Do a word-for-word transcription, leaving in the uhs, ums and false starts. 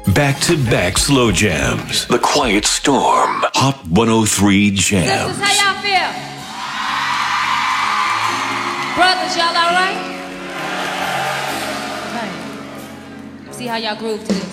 Back-to-back slow jams. The Quiet Storm. Hot one oh three Jams. Sisters, how y'all feel? Brothers, y'all all right? Okay. See how y'all groove to this.